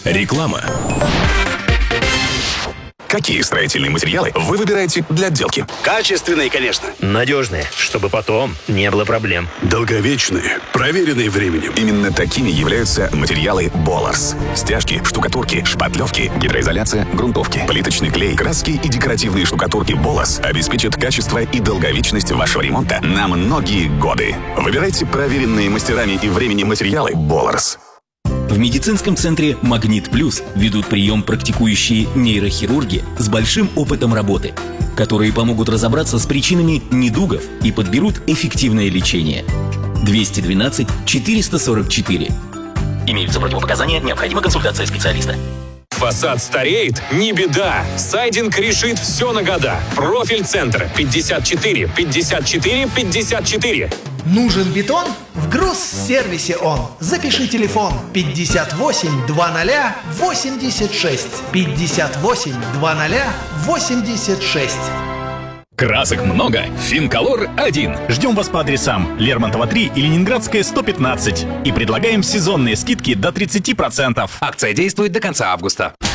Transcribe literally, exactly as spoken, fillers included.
Реклама. Какие строительные материалы вы выбираете для отделки? Качественные, конечно. Надежные, чтобы потом не было проблем. Долговечные, проверенные временем. Именно такими являются материалы Боларс. Стяжки, штукатурки, шпатлевки, гидроизоляция, грунтовки, плиточный клей, краски и декоративные штукатурки Боларс обеспечат качество и долговечность вашего ремонта на многие годы. Выбирайте проверенные мастерами и временем материалы Боларс. В медицинском центре «Магнит Плюс» ведут прием практикующие нейрохирурги с большим опытом работы, которые помогут разобраться с причинами недугов и подберут эффективное лечение. двести двенадцать четыреста сорок четыре. Имеются противопоказания, необходима консультация специалиста. Фасад стареет? Не беда! Сайдинг решит все на года. Профиль центра пятьдесят четыре пятьдесят четыре пятьдесят четыре. Нужен бетон? В Грузсервисе он. Запиши телефон пятьдесят восемь двадцать восемьдесят шесть. пятьдесят восемь двадцать восемьдесят шесть. Красок много, Финколор один. Ждем вас по адресам Лермонтова три и Ленинградская сто пятнадцать. И предлагаем сезонные скидки до тридцати процентов. Акция действует до конца августа.